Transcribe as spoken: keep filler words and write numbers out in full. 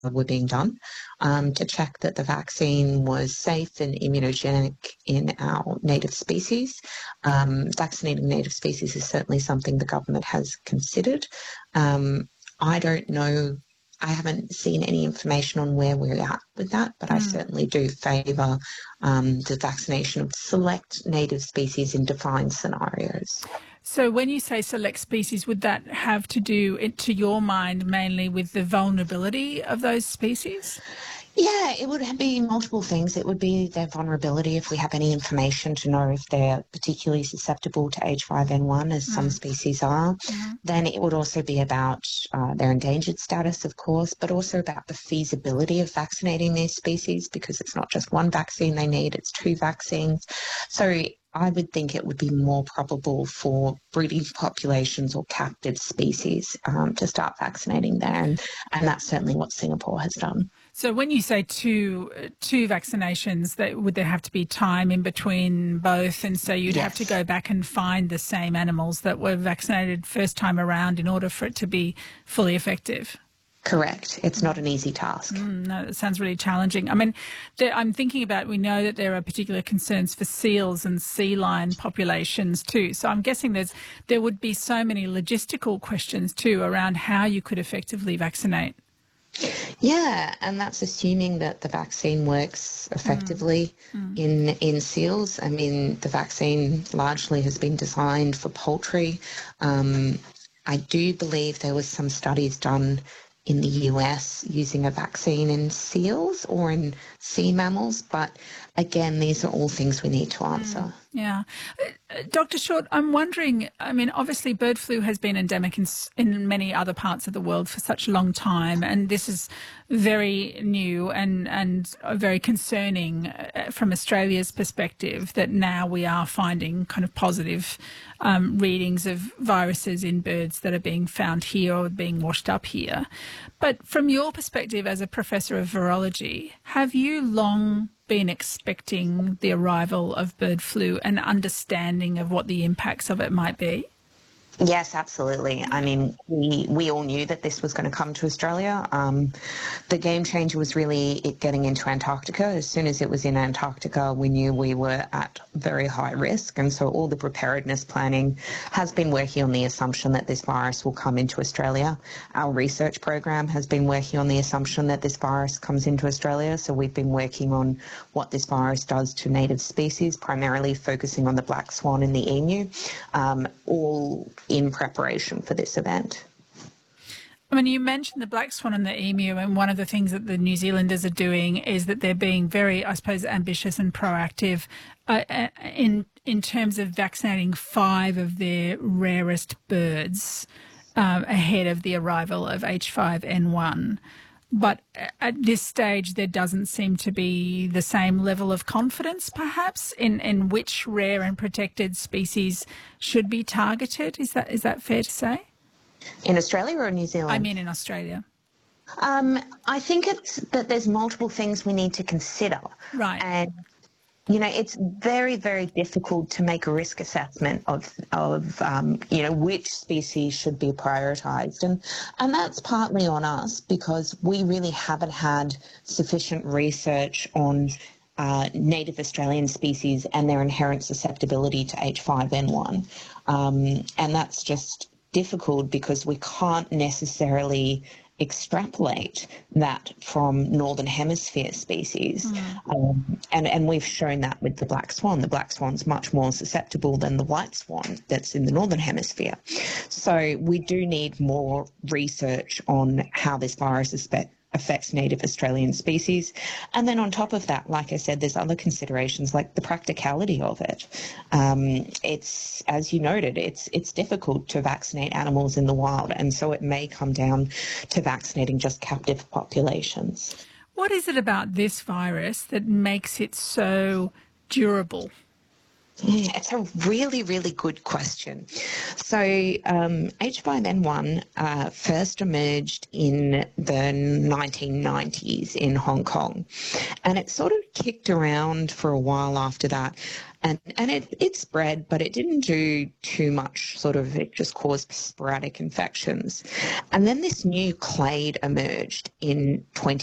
were being done um, to check that the vaccine was safe and immunogenic in our native species. Um, vaccinating native species is certainly something the government has considered. Um, I don't know, I haven't seen any information on where we're at with that, but mm. I certainly do favour um, the vaccination of select native species in defined scenarios. So when you say select species, would that have to do, it, to your mind, mainly with the vulnerability of those species? Yeah, it would be multiple things. It would be their vulnerability, if we have any information to know if they're particularly susceptible to H five N one, as mm. some species are. Mm-hmm. Then it would also be about uh, their endangered status, of course, but also about the feasibility of vaccinating these species, because it's not just one vaccine they need, it's two vaccines. So I would think it would be more probable for breeding populations or captive species um, to start vaccinating there, and, and that's certainly what Singapore has done. So when you say two two vaccinations, that would there have to be time in between both, and so you'd yes. have to go back and find the same animals that were vaccinated first time around in order for it to be fully effective? Correct. It's not an easy task. Mm, no, that sounds really challenging. I mean, there, I'm thinking about, we know that there are particular concerns for seals and sea lion populations too. So I'm guessing there's there would be so many logistical questions too around how you could effectively vaccinate. Yeah, and that's assuming that the vaccine works effectively mm. Mm. in in seals. I mean, the vaccine largely has been designed for poultry. Um, I do believe there was some studies done in the U S using a vaccine in seals or in sea mammals, but again, these are all things we need to answer. Mm, yeah. Uh, Doctor Short, I'm wondering, I mean, obviously bird flu has been endemic in, in many other parts of the world for such a long time, and this is very new and, and very concerning uh, from Australia's perspective, that now we are finding kind of positive um, readings of viruses in birds that are being found here or being washed up here. But from your perspective as a professor of virology, have you long been expecting the arrival of bird flu and understanding of what the impacts of it might be? Yes, absolutely. I mean, we we all knew that this was going to come to Australia. Um, the game changer was really it getting into Antarctica. As soon as it was in Antarctica, we knew we were at very high risk. And so all the preparedness planning has been working on the assumption that this virus will come into Australia. Our research program has been working on the assumption that this virus comes into Australia. So we've been working on what this virus does to native species, primarily focusing on the black swan and the emu, um, all in preparation for this event. I mean, you mentioned the black swan and the emu, and one of the things that the New Zealanders are doing is that they're being very, I suppose, ambitious and proactive uh, in in terms of vaccinating five of their rarest birds um, ahead of the arrival of H five N one. But at this stage, there doesn't seem to be the same level of confidence, perhaps, in, in which rare and protected species should be targeted. Is that is that fair to say? In Australia or New Zealand? I mean in Australia. Um, I think it's that there's multiple things we need to consider. Right. And you know, it's very, very difficult to make a risk assessment of, of um, you know, which species should be prioritised. And, and that's partly on us because we really haven't had sufficient research on uh, native Australian species and their inherent susceptibility to H five N one. Um, and that's just difficult because we can't necessarily extrapolate that from Northern Hemisphere species. Mm. Um, and, and we've shown that with the black swan. The black swan's much more susceptible than the white swan that's in the Northern Hemisphere. So we do need more research on how this virus is spe- affects native Australian species. And then on top of that, like I said, there's other considerations like the practicality of it. Um, it's, as you noted, it's it's difficult to vaccinate animals in the wild, and so it may come down to vaccinating just captive populations. What is it about this virus that makes it so durable? Yeah, it's a really, really good question. So, um, H five N one uh, first emerged in the nineteen nineties in Hong Kong, and it sort of kicked around for a while after that. And, and it, it spread, but it didn't do too much, sort of, it just caused sporadic infections. And then this new clade emerged in twenty